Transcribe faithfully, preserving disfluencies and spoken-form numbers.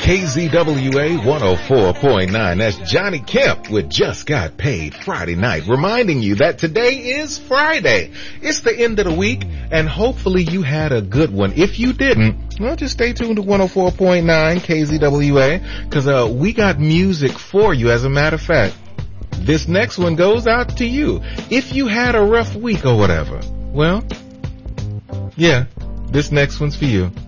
K Z W A one oh four point nine. That's Johnny Kemp with Just Got Paid Friday night, reminding you that today is Friday. It's the end of the week, and hopefully you had a good one. If you didn't, well, just stay tuned to one oh four point nine K Z W A, because uh, we got music for you. As a matter of fact, this next one goes out to you. If you had a rough week or whatever, well, yeah, this next one's for you.